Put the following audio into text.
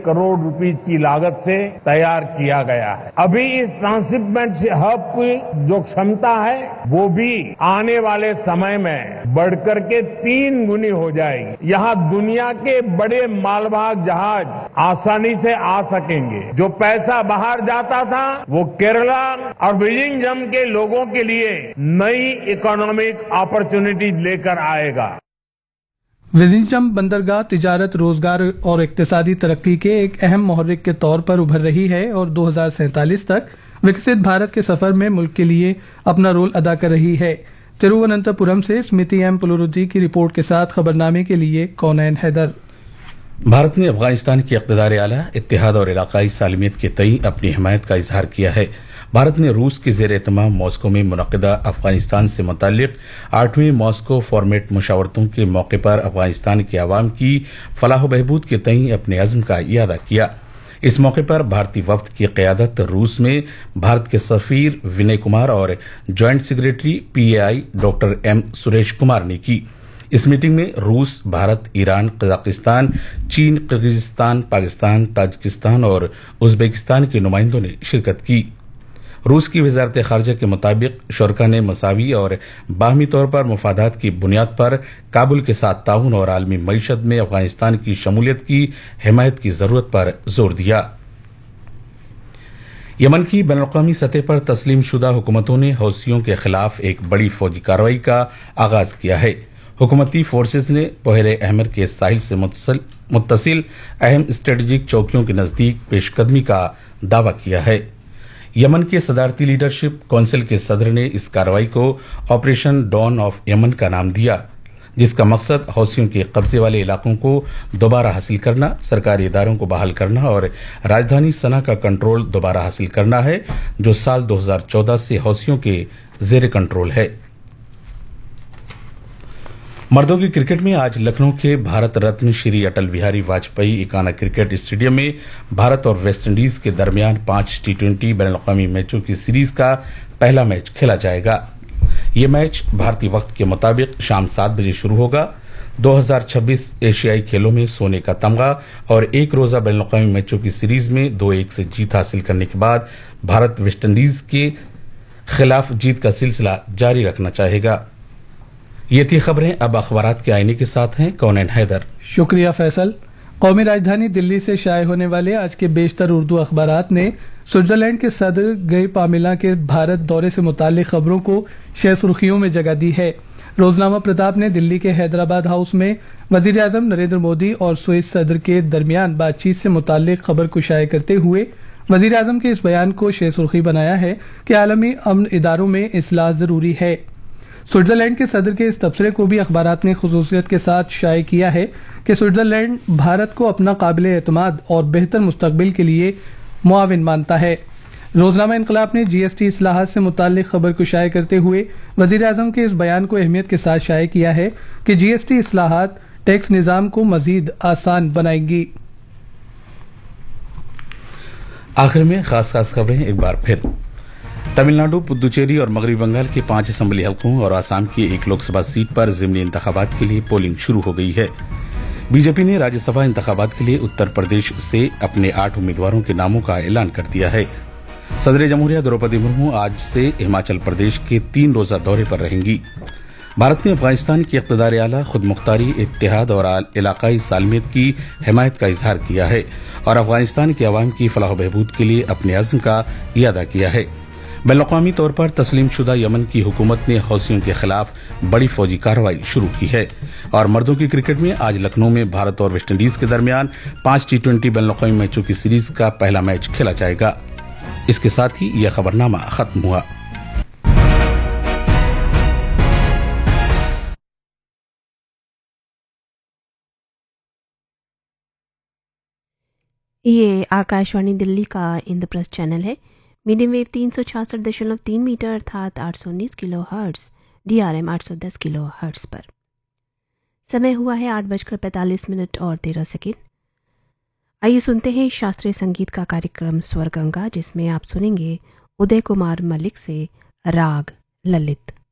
Crore rupees की लागत से तैयार किया गया है। अभी इस ट्रांसशिपमेंट हब की जो क्षमता है वो भी आने वाले समय में बढ़कर के 3 गुनी हो जाएगी। यहाँ दुनिया के बड़े मालवाहक जहाज आसानी से आ सकेंगे। जो पैसा बाहर जाता था वो केरला और विलिंघम के लोगों के लिए नई इकोनॉमिक अपॉर्चुनिटी लेकर आएगा। विलिंघम बंदरगाह तिजारत, रोजगार और इक्तिसादी तरक्की के एक अहम मोहर्रिक के तौर पर उभर रही है और 2047 तक विकसित भारत के सफर में मुल्क के लिए अपना रोल अदा कर रही है। तिरुवनंतपुरम से स्मृति एम पुलुरुति की रिपोर्ट के साथ खबरनामे के लिए कौनैन हैदर। भारत ने अफगानिस्तान की इक़्तिदार आला, इत्तेहाद और इलाकाई सालमियत के तई अपनी हिमायत का इजहार किया है। भारत ने रूस के ज़ेर एहतमाम मॉस्को में मुनक़िदा अफगानिस्तान से मुतल्लिक़ 8वीं मॉस्को फॉर्मेट मुशावरतों के मौके पर अफगानिस्तान के अवाम की फलाह बहबूद के तई अपने अज़्म का इयादा किया। इस मौके पर भारतीय वफ्द की क़यादत रूस में भारत के सफ़ीर विनय कुमार और joint secretary PAI doctor M Suresh Kumar ने की। इस मीटिंग में रूस, भारत, ईरान, कजाकिस्तान, चीन, किर्गिस्तान, पाकिस्तान, ताजिकिस्तान और उज़्बेकिस्तान के नुमाइंदों ने शिरकत की। रूस की वजारत खारजा के मुताबिक शुरका ने मसावी और बाहमी तौर पर मुफादात की बुनियाद पर काबुल के साथ ताउन और आलमी मईशत में अफगानिस्तान की शमूलियत की हिमायत की जरूरत पर जोर दिया। यमन की बैनुल-अक़वामी सतह पर तस्लीम शुदा हुकूमतों ने हौसियों के खिलाफ एक बड़ी फौजी कार्रवाई का आगाज किया है। हुकूमती फोर्सेज ने बहरे अहमर के साहिल से मुत्तसिल अहम स्ट्रेटेजिक चौकियों के नजदीक पेशकदमी का दावा किया है। यमन के सदारती लीडरशिप काउंसिल के सदर ने इस कार्रवाई को ऑपरेशन डॉन ऑफ यमन का नाम दिया, जिसका मकसद हौसियों के कब्जे वाले इलाकों को दोबारा हासिल करना, सरकारी इदारों को बहाल करना और राजधानी सना का कंट्रोल दोबारा हासिल करना है, जो साल 2014 से हौसियों के जेर कंट्रोल है। मर्दों की क्रिकेट में आज लखनऊ के भारत रत्न श्री अटल बिहारी वाजपेयी एकाना क्रिकेट स्टेडियम में भारत और वेस्टइंडीज के दरमियान 5 T20 बैनुल-अक़वामी मैचों की सीरीज का पहला मैच खेला जाएगा। ये मैच भारतीय वक्त के मुताबिक शाम 7 बजे शुरू होगा। 2026 एशियाई खेलों में सोने का तमगा और एक रोजा बैनुल-अक़वामी मैचों की सीरीज में 2-1 से जीत हासिल करने के बाद भारत वेस्टइंडीज के खिलाफ जीत का सिलसिला जारी रखना चाहेगा। ये थी खबरें। अब अखबारात के आईने के साथ हैं कौनैन हैदर। शुक्रिया फैसल। कौमी राजधानी दिल्ली से शाये होने वाले आज के बेशतर उर्दू अखबारात ने स्विट्जरलैंड के सदर गई पामेला के भारत दौरे से मुताल्लिक खबरों को शह सुर्खियों में जगह दी है। रोजनामा प्रताप ने दिल्ली के हैदराबाद हाउस में वजीर आजम नरेंद्र मोदी और स्विस सदर के दरमियान बातचीत से मुताल्लिक खबर को शाये करते हुए वजीर आजम के इस बयान को शह सुर्खी बनाया है कि आलमी अमन इदारों में इस्लाह जरूरी है। स्विट्जरलैंड के सदर के इस तबसरे को भी अखबारात ने खुसूसियत के साथ शाये किया है कि स्विट्जरलैंड भारत को अपना काबिल एतमाद और बेहतर मुस्तकबिल के लिए मुआविन मानता है। रोजनामा इनकलाब ने GST इस्लाहात से मुताल्लिक खबर को शाये करते हुए वजीर आजम के इस बयान को अहमियत के साथ शाये किया है कि GST इस्लाहात टैक्स निजाम को मजीद आसान बनाएंगी। आखिर में खास खबरें एक बार फिर। तमिलनाडु, पुदुचेरी और मगरबी बंगाल के 5 असेंबली हलकों और आसाम की 1 लोकसभा सीट पर ज़िमनी इंतखाबात के लिए पोलिंग शुरू हो गई है। बीजेपी ने राज्यसभा इंतखाबात के लिए उत्तर प्रदेश से अपने 8 उम्मीदवारों के नामों का ऐलान कर दिया है। सदर जमहूरिया द्रौपदी मुर्मू आज से हिमाचल प्रदेश के 3 रोजा दौरे पर रहेंगी। भारत ने अफगानिस्तान की इक़्तिदार आला, खुदमुख्तारी, इत्तेहाद और इलाकाई सालमियत की हिमायत का इजहार किया है और अफगानिस्तान के अवाम की फलाह बहबूद के लिए अपने अज़्म का इयादा किया है। बैनुल-अक़वामी तौर पर तस्लीम शुदा यमन की हुकूमत ने हौसियों के खिलाफ बड़ी फौजी कार्रवाई शुरू की है और मर्दों की क्रिकेट में आज लखनऊ में भारत और वेस्टइंडीज के दरमियान 5 T20 बैनुल-अक़वामी मैचों की सीरीज का पहला मैच खेला जाएगा। इसके साथ ही यह खबरनामा खत्म हुआ। ये आकाशवाणी दिल्ली का इंद्रप्रस्थ चैनल है। मीडियम वेव 366.3 मीटर अर्थात 819 kilo hertz, DRM 810 kilo hertz पर। समय हुआ है 8:45 और 13 सेकेंड। आइए सुनते हैं शास्त्रीय संगीत का कार्यक्रम स्वर गंगा, जिसमें आप सुनेंगे उदय कुमार मलिक से राग ललित।